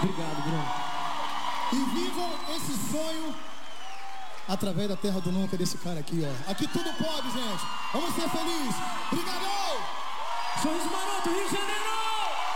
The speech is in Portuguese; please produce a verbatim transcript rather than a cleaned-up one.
Obrigado, Bruno. E vivam esse sonho através da terra do nunca desse cara aqui, ó. Aqui tudo pode, gente. Vamos ser felizes. Obrigado! Sorriso Maroto, Rio de Janeiro.